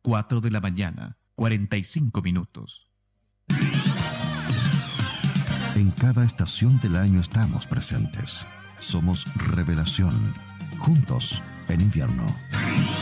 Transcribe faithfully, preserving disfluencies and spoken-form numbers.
cuatro de la mañana, cuarenta y cinco minutos. En cada estación del año estamos presentes. Somos Revelación. Juntos en invierno.